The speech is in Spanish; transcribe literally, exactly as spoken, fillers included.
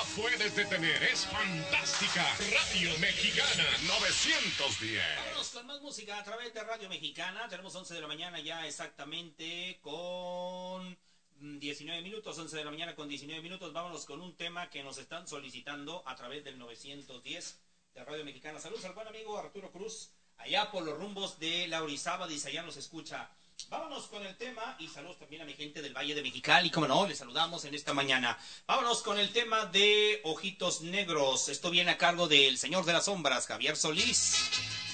puedes detener, es fantástica. Radio Mexicana novecientos diez. Vámonos con más música a través de Radio Mexicana. Tenemos once de la mañana ya exactamente con diecinueve minutos, once de la mañana con diecinueve minutos. Vámonos con un tema que nos están solicitando a través del novecientos diez de Radio Mexicana. Saludos al buen amigo Arturo Cruz, allá por los rumbos de Laurizaba, dice, allá nos escucha. Vámonos con el tema, y saludos también a mi gente del Valle de Mexicali, como no, les saludamos en esta mañana. Vámonos con el tema de Ojitos Negros. Esto viene a cargo del Señor de las Sombras, Javier Solís.